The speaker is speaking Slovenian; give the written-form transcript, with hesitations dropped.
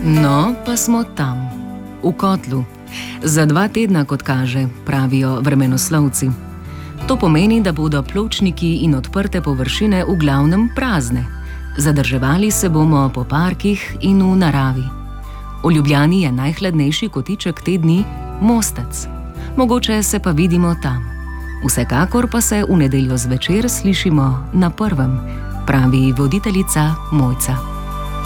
No, pa smo tam, v kotlu. Za 2 tedna, kot kaže, pravijo vremenoslovci. To pomeni, da bodo pločniki in odprte površine v glavnem prazne. Zadrževali se bomo po parkih in v naravi. V Ljubljani je najhladnejši kotiček te dni Mostec. Mogoče se pa vidimo tam. Vsekakor pa se v nedeljo zvečer slišimo na Prvem, pravi voditeljica Mojca.